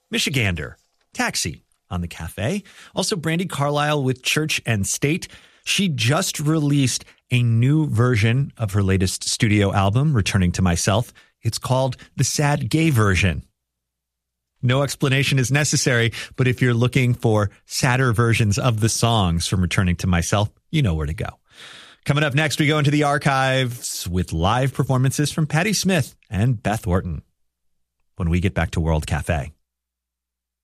Michigander, Taxi on the Cafe. Also, Brandi Carlile with Church and State. She just released a new version of her latest studio album, Returning to Myself. It's called the Sad Gay Version. No explanation is necessary, but if you're looking for sadder versions of the songs from Returning to Myself, you know where to go. Coming up next, we go into the archives with live performances from Patti Smith and Beth Orton when we get back to World Cafe.